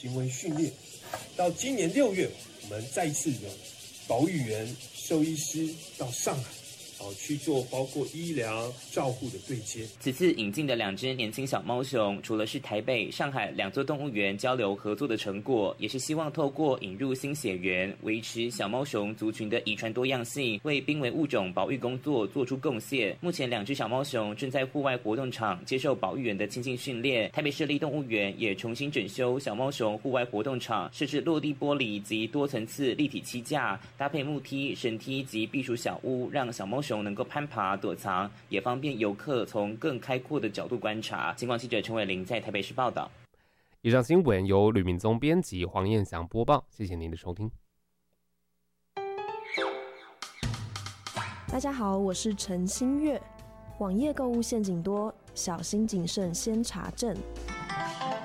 行为训练。到今年6月，我们再次有保育员、兽医师到上海。去做包括医疗照护的对接。 此次引进的2只年轻小猫熊，除了是台北、上海2座动物园交流合作的成果，也是希望透过引入新血缘，维持小猫熊族群的遗传多样性，为濒危物种保育工作做出贡献。目前2只小猫熊正在户外活动场接受保育员的亲近训练。台北市立动物园也重新整修小猫熊户外活动场，设置落地玻璃及多层次立体栖架，搭配木梯、绳梯及避暑小屋，让小猫熊能够攀爬躲藏，也方便游客从更开阔的角度观察。警广记者陈伟玲在台北市报道。 以上新闻由吕明宗编辑，黄燕祥播报。谢谢您的收听。 大家好，我是陈新月。网页购物陷阱多，小心谨慎先查证。